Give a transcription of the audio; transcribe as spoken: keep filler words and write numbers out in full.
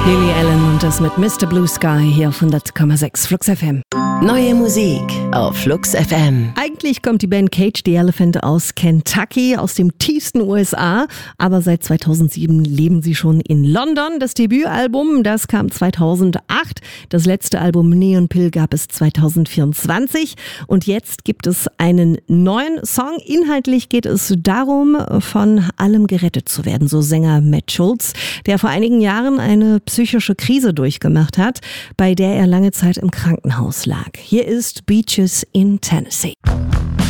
Lily Allen und das mit Mister Blue Sky hier auf hundert Komma sechs Flux F M. Neue Musik auf Flux F M. Eigentlich kommt die Band Cage the Elephant aus Kentucky, aus dem tiefsten U S A, aber seit zweitausendsieben leben sie schon in London. Das Debütalbum, das kam zweitausendacht. Das letzte Album Neon Pill gab es zweitausendvierundzwanzig und jetzt gibt es einen neuen Song. Inhaltlich geht es darum, von allem gerettet zu werden, so Sänger Matt Schulz, der vor einigen Jahren eine psychische Krise durchgemacht hat, bei der er lange Zeit im Krankenhaus lag. Hier ist Beaches in Tennessee.